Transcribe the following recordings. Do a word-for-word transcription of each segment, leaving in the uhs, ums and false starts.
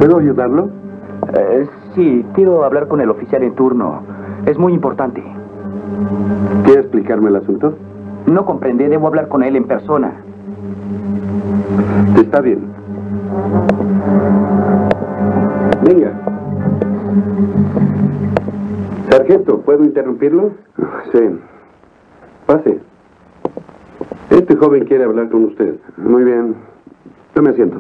¿Puedo ayudarlo? Eh, sí, quiero hablar con el oficial en turno. Es muy importante. ¿Quiere explicarme el asunto? No comprende, debo hablar con él en persona. Está bien. Venga. Sargento, ¿puedo interrumpirlo? Sí. Pase. Este joven quiere hablar con usted. Muy bien. Tome asiento.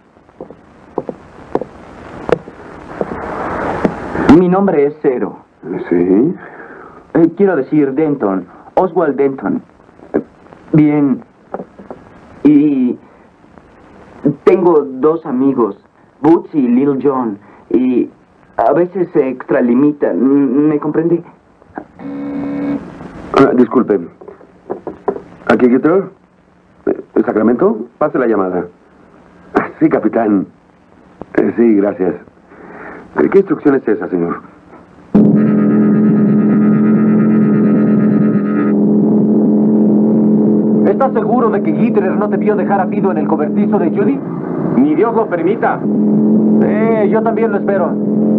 Mi nombre es Cero. Sí. Eh, quiero decir Denton. Oswald Denton. Eh, bien. Y tengo dos amigos, Boots y Little John. Y a veces se extralimitan. ¿Me comprende? Ah, disculpe. ¿Aquí, Gator? ¿El Sacramento? Pase la llamada. Ah, sí, capitán. Eh, sí, gracias. ¿Qué instrucción es esa, señor? ¿Estás seguro de que Hitler no te vio dejar a Fido en el cobertizo de Judy? Ni Dios lo permita. Sí, yo también lo espero.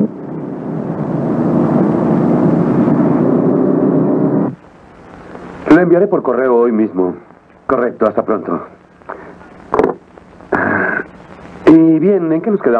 La enviaré por correo hoy mismo. Correcto, hasta pronto. Y bien, ¿en qué nos quedamos?